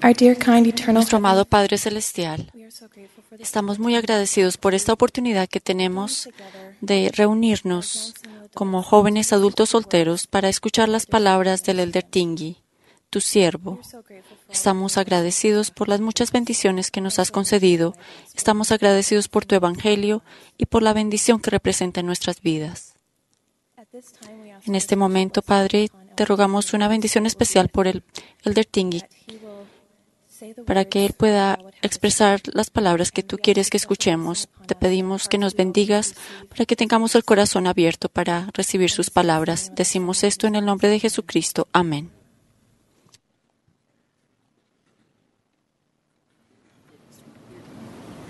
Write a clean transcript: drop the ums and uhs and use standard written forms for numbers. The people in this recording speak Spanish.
Our dear, kind, eternal Nuestro Heavenly amado Padre Celestial, We are so grateful for this estamos muy agradecidos por esta oportunidad que tenemos de reunirnos como jóvenes adultos solteros para escuchar las palabras del Elder Tingui, tu siervo. Estamos agradecidos por las muchas bendiciones que nos has concedido. Estamos agradecidos por tu Evangelio y por la bendición que representa en nuestras vidas. En este momento, Padre, te rogamos una bendición especial por el Elder Tingui, para que Él pueda expresar las palabras que tú quieres que escuchemos. Te pedimos que nos bendigas para que tengamos el corazón abierto para recibir sus palabras. Decimos esto en el nombre de Jesucristo. Amén.